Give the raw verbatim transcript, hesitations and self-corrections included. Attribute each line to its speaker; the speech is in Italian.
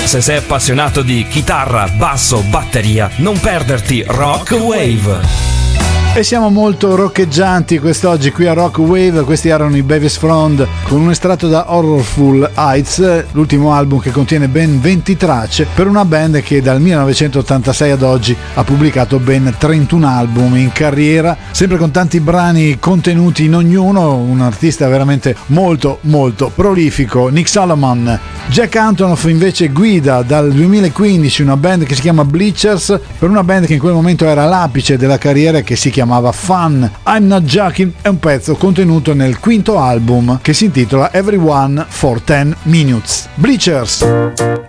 Speaker 1: Se sei appassionato di chitarra, basso, batteria, non perderti Rock Wave.
Speaker 2: E siamo molto roccheggianti quest'oggi qui a Rock Wave. Questi erano i Bevis Frond con un estratto da Horrorful Heights, l'ultimo album che contiene ben venti tracce per una band che dal millenovecentottantasei ad oggi ha pubblicato ben trentuno album in carriera, sempre con tanti brani contenuti in ognuno. Un artista veramente molto molto prolifico, Nick Solomon. Jack Antonoff invece guida dal duemilaquindici una band che si chiama Bleachers, per una band che in quel momento era all'apice della carriera e che si chiamava Fun. I'm Not Joking è un pezzo contenuto nel quinto album che si intitola Everyone for ten minutes. Bleachers.